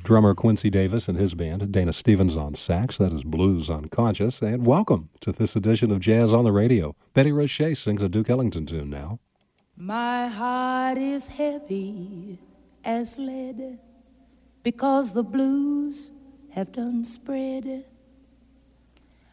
drummer Quincy Davis and his band, Dana Stevens on sax. That is Blues Unconscious. And welcome to this edition of Jazz on the Radio. Betty Roche sings a Duke Ellington tune now. My heart is heavy as lead because the blues have done spread